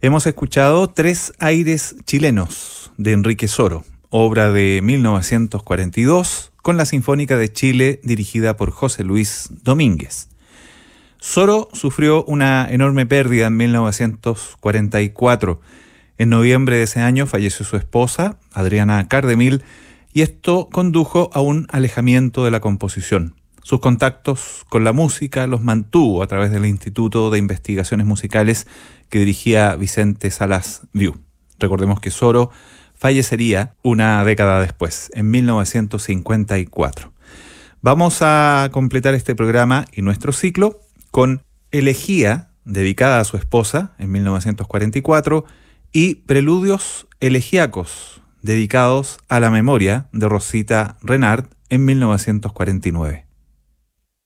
Hemos escuchado Tres aires chilenos de Enrique Soro, obra de 1942, con la Sinfónica de Chile dirigida por José Luis Domínguez. Soro sufrió una enorme pérdida en 1944. En noviembre de ese año falleció su esposa, Adriana Cardemil, y esto condujo a un alejamiento de la composición. Sus contactos con la música los mantuvo a través del Instituto de Investigaciones Musicales que dirigía Vicente Salas Viu. Recordemos que Soro fallecería una década después, en 1954. Vamos a completar este programa y nuestro ciclo con Elegía, dedicada a su esposa en 1944, y Preludios elegíacos, dedicados a la memoria de Rosita Renard en 1949.